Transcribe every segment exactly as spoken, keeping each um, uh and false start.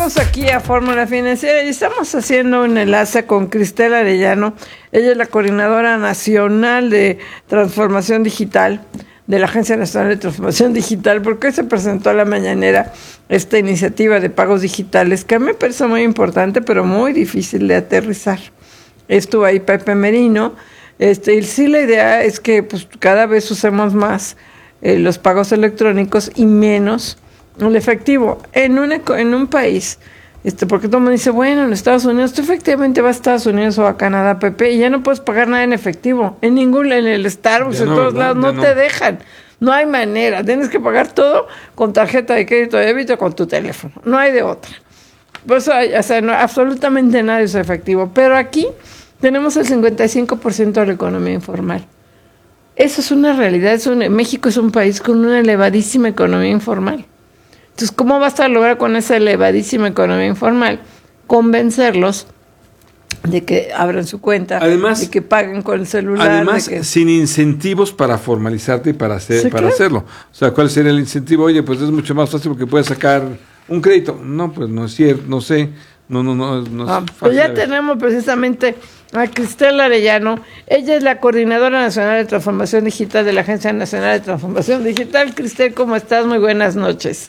Regresamos aquí a Fórmula Financiera y estamos haciendo un enlace con Cristel Arellano. Ella es la coordinadora nacional de transformación digital de la Agencia Nacional de Transformación Digital, porque hoy se presentó a la mañanera esta iniciativa de pagos digitales que a mí me parece muy importante, pero muy difícil de aterrizar. Estuvo ahí Pepe Merino, este, y sí, la idea es que pues cada vez usemos más eh, los pagos electrónicos y menos el efectivo en una en un país, este porque todo el mundo dice, bueno, en Estados Unidos, tú efectivamente vas a Estados Unidos o a Canadá, Pepe, y ya no puedes pagar nada en efectivo, en ningún, en el Starbucks, en no, todos no, lados, no, no te dejan, no hay manera, tienes que pagar todo con tarjeta de crédito, de débito, con tu teléfono, no hay de otra. Pues, o sea, no, absolutamente nada es efectivo, pero aquí tenemos el cincuenta y cinco por ciento de la economía informal. Eso es una realidad, es un, México es un país con una elevadísima economía informal. Entonces, ¿cómo vas a lograr con esa elevadísima economía informal convencerlos de que abran su cuenta, además, de que paguen con el celular? Además, de que... sin incentivos para formalizarte y para hacer, sí, para claro. hacerlo. O sea, ¿cuál sería el incentivo? Oye, pues es mucho más fácil porque puedes sacar un crédito. No, pues no es cierto, no sé. No, no, no, no ah, es fácil. Pues ya tenemos precisamente a Cristel Arellano. Ella es la coordinadora nacional de transformación digital de la Agencia Nacional de Transformación Digital. Cristel, ¿cómo estás? Muy buenas noches.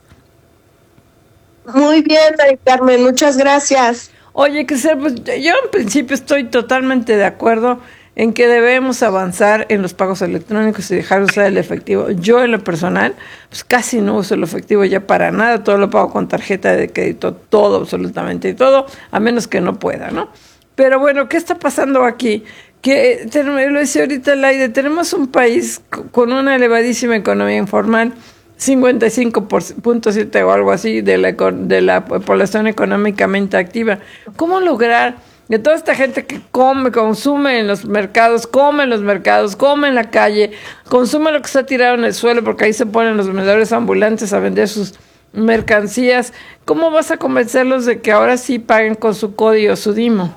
Muy bien, María Carmen, muchas gracias. Oye, Cristel, pues yo en principio estoy totalmente de acuerdo en que debemos avanzar en los pagos electrónicos y dejar de usar el efectivo. Yo en lo personal, pues casi no uso el efectivo ya para nada, todo lo pago con tarjeta de crédito, todo, absolutamente todo, a menos que no pueda, ¿no? Pero bueno, ¿qué está pasando aquí? Que, lo decía ahorita el aire, tenemos un país con una elevadísima economía informal, cincuenta y cinco punto siete o algo así de la, de la población económicamente activa. ¿Cómo lograr que toda esta gente que come, consume en los mercados, come en los mercados, come en la calle, consume lo que está tirado en el suelo, porque ahí se ponen los vendedores ambulantes a vender sus mercancías? ¿Cómo vas a convencerlos de que ahora sí paguen con su CODI o su DIMO?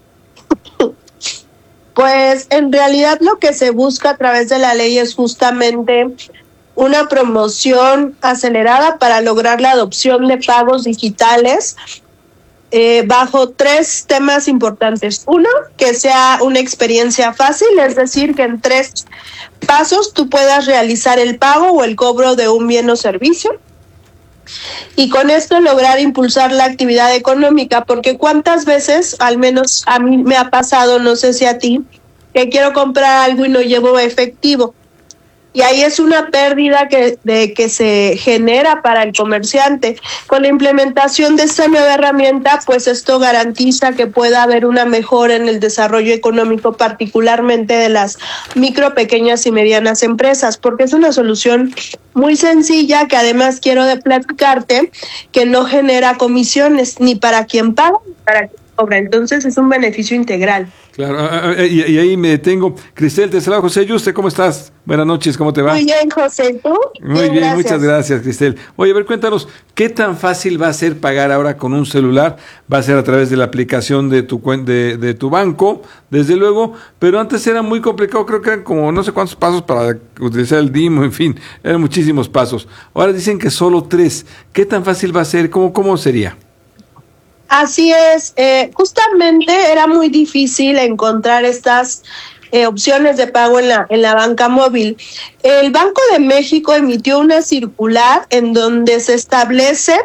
Pues en realidad lo que se busca a través de la ley es justamente una promoción acelerada para lograr la adopción de pagos digitales eh, bajo tres temas importantes. Uno, que sea una experiencia fácil, es decir, que en tres pasos tú puedas realizar el pago o el cobro de un bien o servicio. Y con esto lograr impulsar la actividad económica, porque cuántas veces, al menos a mí me ha pasado, no sé si a ti, que quiero comprar algo y no llevo efectivo. Y ahí es una pérdida que, de, que se genera para el comerciante. Con la implementación de esta nueva herramienta, pues esto garantiza que pueda haber una mejora en el desarrollo económico, particularmente de las micro, pequeñas y medianas empresas, porque es una solución muy sencilla que además quiero de platicarte que no genera comisiones ni para quien paga ni para quien cobra. Entonces es un beneficio integral. Claro, y, y ahí me detengo. Cristel, te saludo. José Yuste, ¿cómo estás? Buenas noches, ¿cómo te va? Muy bien, José, ¿tú? Muy bien, bien, muchas gracias, Cristel. Oye, a ver, cuéntanos, ¿qué tan fácil va a ser pagar ahora con un celular? Va a ser a través de la aplicación de tu de, de tu banco, desde luego, pero antes era muy complicado, creo que eran como no sé cuántos pasos para utilizar el DIMO, en fin, eran muchísimos pasos. Ahora dicen que solo tres. ¿Qué tan fácil va a ser? ¿Cómo, cómo sería? Así es, eh, justamente era muy difícil encontrar estas eh, opciones de pago en la, en la banca móvil. El Banco de México emitió una circular en donde se establece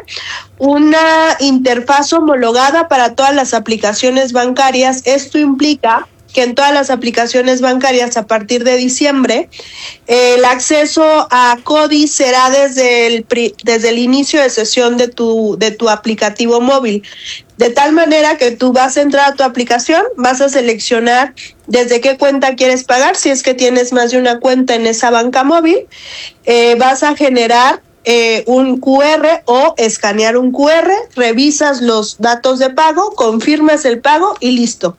una interfaz homologada para todas las aplicaciones bancarias. Esto implica que en todas las aplicaciones bancarias a partir de diciembre eh, el acceso a CODI será desde el desde el inicio de sesión de tu de tu aplicativo móvil, de tal manera que tú vas a entrar a tu aplicación, vas a seleccionar desde qué cuenta quieres pagar, si es que tienes más de una cuenta en esa banca móvil, eh, vas a generar Eh, un cu erre o escanear un cu erre, revisas los datos de pago, confirmas el pago y listo.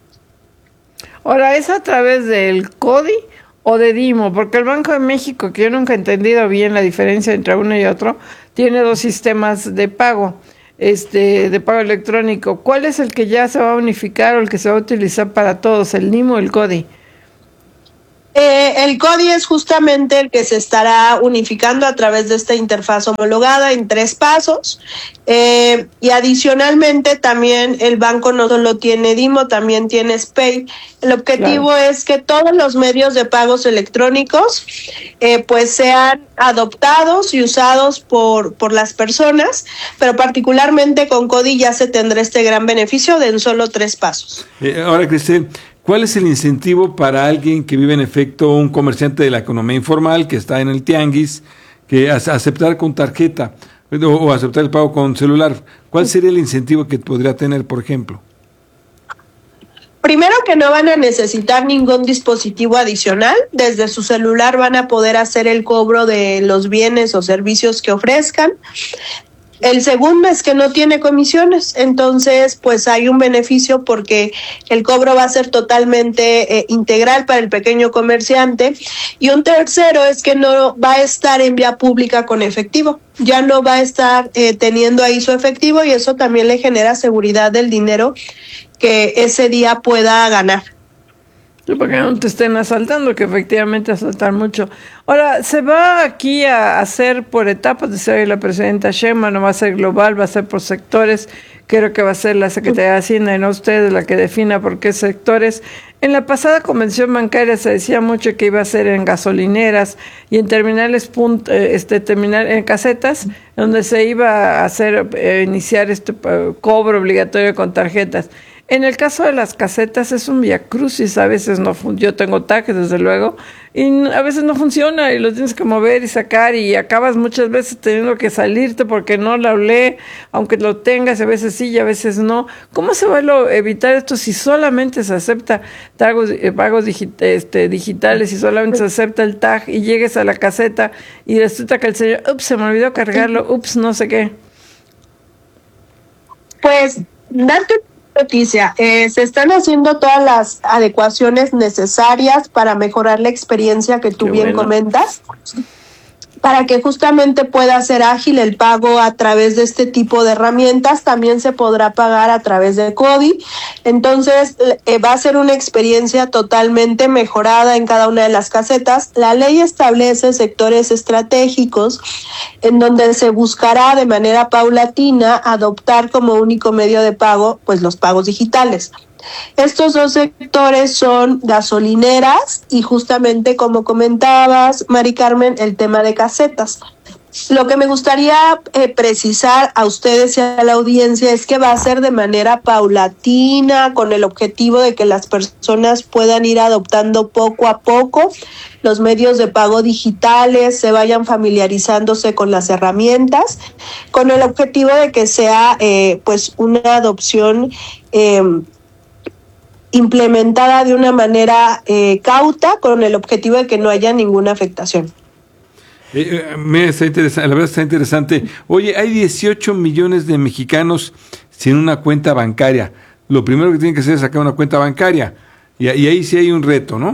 Ahora, ¿es a través del CODI o de DIMO? Porque el Banco de México, que yo nunca he entendido bien la diferencia entre uno y otro, tiene dos sistemas de pago, este, de pago electrónico. ¿Cuál es el que ya se va a unificar o el que se va a utilizar para todos, el DIMO o el CODI? Eh, el CODI es justamente el que se estará unificando a través de esta interfaz homologada en tres pasos. Eh, y adicionalmente también el banco no solo tiene DIMO, también tiene SPEI. El objetivo claro. es que todos los medios de pagos electrónicos eh, pues sean adoptados y usados por, por las personas, pero particularmente con CODI ya se tendrá este gran beneficio de en solo tres pasos. Eh, ahora, Cristel, ¿cuál es el incentivo para alguien que vive en efecto un comerciante de la economía informal que está en el tianguis, que aceptar con tarjeta o, o aceptar el pago con celular? ¿Cuál sería el incentivo que podría tener, por ejemplo? Primero que no van a necesitar ningún dispositivo adicional. Desde su celular van a poder hacer el cobro de los bienes o servicios que ofrezcan. El segundo es que no tiene comisiones, entonces pues hay un beneficio porque el cobro va a ser totalmente eh, integral para el pequeño comerciante. Y un tercero es que no va a estar en vía pública con efectivo, ya no va a estar eh, teniendo ahí su efectivo y eso también le genera seguridad del dinero que ese día pueda ganar. Sí, porque no te estén asaltando, que efectivamente asaltan mucho. Ahora, ¿se va aquí a hacer por etapas? Decía la presidenta Sheinbaum, no va a ser global, va a ser por sectores. Creo que va a ser la Secretaría de Hacienda y no ustedes la que defina por qué sectores. En la pasada convención bancaria se decía mucho que iba a ser en gasolineras y en terminales, punt, este, terminal, en casetas, donde se iba a hacer, eh, iniciar este uh, cobro obligatorio con tarjetas. En el caso de las casetas es un viacrucis, a veces no funciona, yo tengo T A C desde luego, y a veces no funciona y lo tienes que mover y sacar y acabas muchas veces teniendo que salirte porque no la olé, aunque lo tengas, a veces sí y a veces no. ¿Cómo se va a evitar esto si solamente se acepta pagos, eh, pagos digit, este, digitales y solamente se acepta el T A G y llegues a la caseta y resulta que el señor, ups, se me olvidó cargarlo, ups, no sé qué? Pues, darte noticia, eh, se están haciendo todas las adecuaciones necesarias para mejorar la experiencia que tú Qué bien bueno. comentas, para que justamente pueda ser ágil el pago a través de este tipo de herramientas. También se podrá pagar a través de CODI, entonces eh, va a ser una experiencia totalmente mejorada en cada una de las casetas. La ley establece sectores estratégicos en donde se buscará de manera paulatina adoptar como único medio de pago pues los pagos digitales. Estos dos sectores son gasolineras y justamente como comentabas, Mari Carmen, el tema de casetas. Lo que me gustaría eh, precisar a ustedes y a la audiencia es que va a ser de manera paulatina, con el objetivo de que las personas puedan ir adoptando poco a poco los medios de pago digitales, se vayan familiarizándose con las herramientas, con el objetivo de que sea eh, pues una adopción eh, implementada de una manera eh, cauta, con el objetivo de que no haya ninguna afectación. Eh, eh, me está interesante, la verdad está interesante. Oye, hay dieciocho millones de mexicanos sin una cuenta bancaria. Lo primero que tienen que hacer es sacar una cuenta bancaria. Y, y ahí sí hay un reto, ¿no?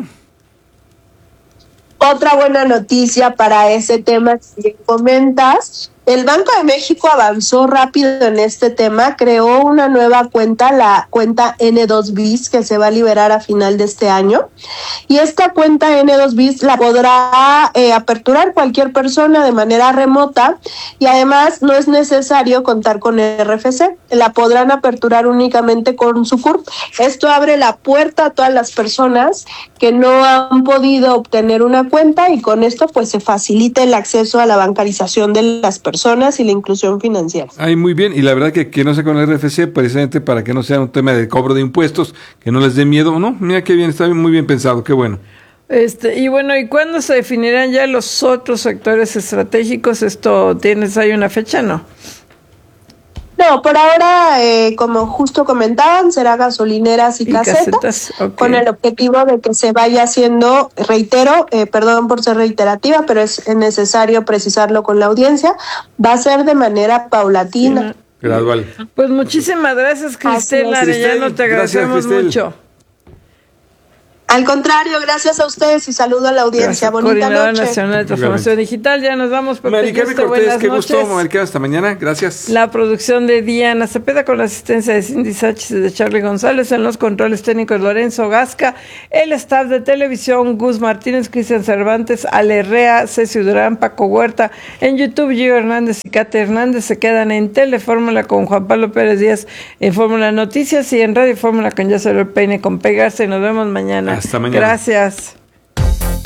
Otra buena noticia para ese tema que comentas, el Banco de México avanzó rápido en este tema, creó una nueva cuenta, la cuenta N dos bis, que se va a liberar a final de este año. Y esta cuenta N dos bis la podrá eh, aperturar cualquier persona de manera remota y además no es necesario contar con R F C, la podrán aperturar únicamente con su C U R P. Esto abre la puerta a todas las personas que no han podido obtener una cuenta y con esto pues se facilita el acceso a la bancarización de las personas y la inclusión financiera. Ay, muy bien, y la verdad que, que no sea con el R F C precisamente para que no sea un tema de cobro de impuestos, que no les dé miedo, ¿no? Mira qué bien, está muy bien pensado, qué bueno. Este, y bueno, ¿y cuándo se definirán ya los otros sectores estratégicos? Esto, ¿tienes ahí una fecha, no? No, por ahora, eh, como justo comentaban, será gasolineras y, y casetas, casetas okay. Con el objetivo de que se vaya haciendo, reitero, eh, perdón por ser reiterativa, pero es necesario precisarlo con la audiencia, va a ser de manera paulatina. Sí, gradual. Pues muchísimas gracias, Cristel Arellano, te agradecemos mucho. Al contrario, gracias a ustedes y saludo a la audiencia. Gracias, Bonita Coordinadora noche. Nacional de Transformación Digital. Ya nos vamos. Mari Carmen Cortés, buenas qué noches. gusto, Mari Carmen, hasta mañana, gracias. La producción de Diana Cepeda con la asistencia de Cindy Sánchez y de Charlie González, en los controles técnicos Lorenzo Gasca, el staff de televisión Gus Martínez, Cristian Cervantes, Ale Rea, Ceci Durán, Paco Huerta, en YouTube Gio Hernández y Kate Hernández. Se quedan en Telefórmula con Juan Pablo Pérez Díaz en Fórmula Noticias y en Radio Fórmula con Yacer Peine con Pegarse. Nos vemos mañana. Hasta mañana. Gracias.